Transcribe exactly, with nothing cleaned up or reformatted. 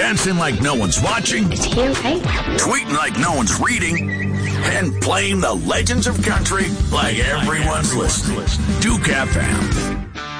Dancing like no one's watching. Is he okay? Tweeting like no one's reading. And playing the legends of country like everyone's listening. Duke F M.